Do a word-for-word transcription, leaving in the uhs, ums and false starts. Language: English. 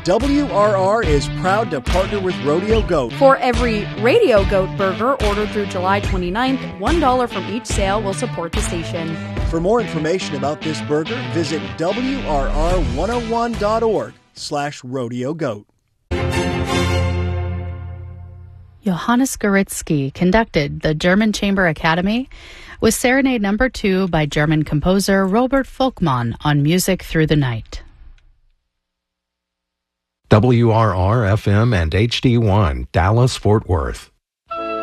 W R R is proud to partner with Rodeo Goat. For every Radio Goat burger ordered through July twenty-ninth, one dollar from each sale will support the station. For more information about this burger, visit W R R one oh one dot org slash rodeo goat. Johannes Goritzky conducted the German Chamber Academy with Serenade Number Two by German composer Robert Volkmann on Music Through the Night. W R R F M and H D one, Dallas, Fort Worth.